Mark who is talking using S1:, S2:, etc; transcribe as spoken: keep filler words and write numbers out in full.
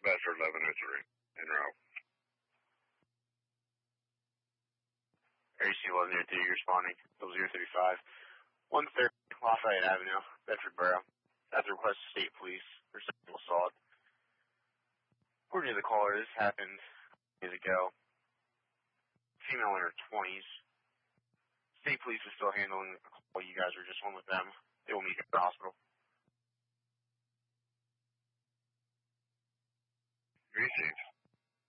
S1: Bachelor eleven oh three, en route.
S2: A C eleven oh three, you're responding. Double zero thirty-five. one thirty Lafayette Avenue, Bedford Borough. At the request of State Police for sexual assault. According to the caller, this happened days ago. Female in her twenties. State Police is still handling the call. You guys are just on with them. They will meet at the hospital.
S1: Received.